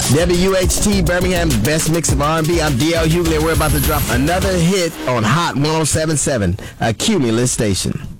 WHT Birmingham's best mix of R&B. I'm DL Hughley, and we're about to drop another hit on Hot 107.7, a Cumulus station.